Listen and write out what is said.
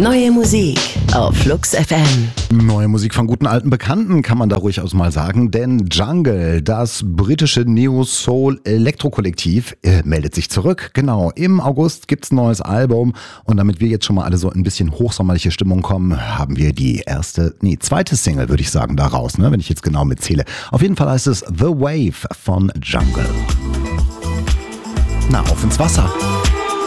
Neue Musik auf Flux FM. Neue Musik von guten alten Bekannten, kann man da ruhig aus mal sagen, denn Jungle, das britische Neo-Soul-Elektro-Kollektiv, meldet sich zurück. Genau, im August gibt's ein neues Album und damit wir jetzt schon mal alle so ein bisschen hochsommerliche Stimmung kommen, haben wir die zweite Single, würde ich sagen, daraus, wenn ich jetzt genau mitzähle. Auf jeden Fall heißt es The Wave von Jungle. Na, auf ins Wasser.